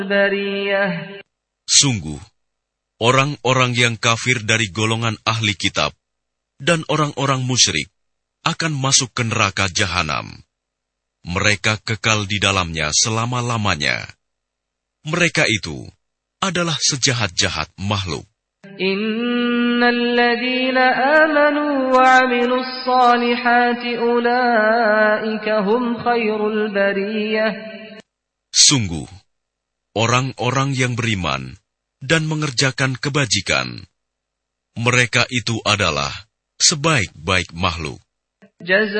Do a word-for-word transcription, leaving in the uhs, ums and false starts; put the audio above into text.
البرية. Sungguh, orang-orang yang kafir dari golongan ahli kitab dan orang-orang musyrik akan masuk ke neraka jahanam. Mereka kekal di dalamnya selama-lamanya. Mereka itu adalah sejahat-jahat makhluk. Innalladzina amanu wa 'amilus salihati ulaika hum khairul bariyah. Sungguh, orang-orang yang beriman dan mengerjakan kebajikan, mereka itu adalah sebaik-baik makhluk.